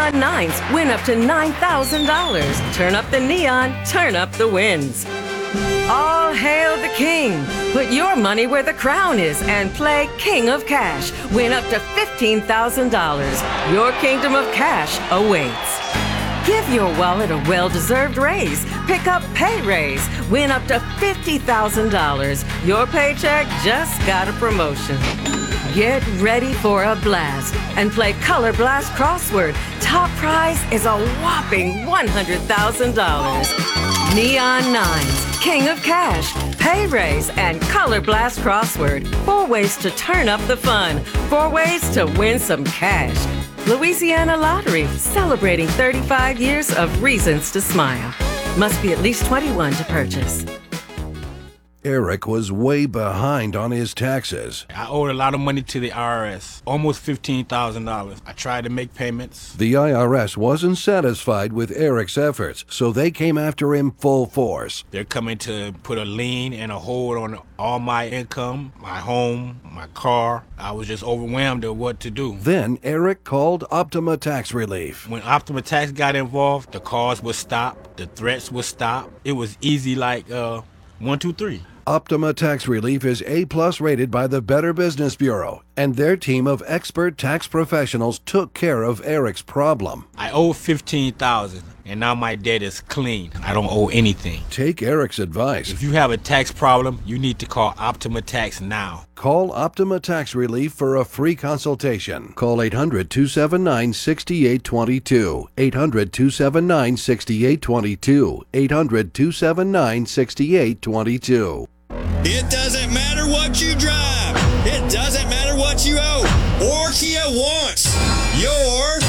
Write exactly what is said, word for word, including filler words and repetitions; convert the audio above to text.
Neon Nines, win up to nine thousand dollars. Turn up the neon, turn up the wins. All hail the king. Put your money where the crown is and play King of Cash. Win up to fifteen thousand dollars. Your kingdom of cash awaits. Give your wallet a well-deserved raise. Pick up Pay Raise. Win up to fifty thousand dollars. Your paycheck just got a promotion. Get ready for a blast and play Color Blast Crossword. Top prize is a whopping one hundred thousand dollars. Neon Nines, King of Cash, Pay Raise, and Color Blast Crossword. Four ways to turn up the fun. Four ways to win some cash. Louisiana Lottery, celebrating thirty-five years of reasons to smile. Must be at least twenty-one to purchase. Eric was way behind on his taxes. I owed a lot of money to the I R S, almost fifteen thousand dollars. I tried to make payments. The I R S wasn't satisfied with Eric's efforts, so they came after him full force. They're coming to put a lien and a hold on all my income, my home, my car. I was just overwhelmed at what to do. Then Eric called Optima Tax Relief. When Optima Tax got involved, the calls would stop, the threats would stop. It was easy like uh, one, two, three. Optima Tax Relief is A-plus rated by the Better Business Bureau, and their team of expert tax professionals took care of Eric's problem. I owe fifteen thousand dollars, and now my debt is clean. I don't owe anything. Take Eric's advice. If you have a tax problem, you need to call Optima Tax now. Call Optima Tax Relief for a free consultation. Call eight hundred, two seven nine, six eight two two. eight hundred, two seven nine, six eight two two. eight hundred, two seven nine, six eight two two. It doesn't matter what you drive. It doesn't matter what you owe or Kia wants. Your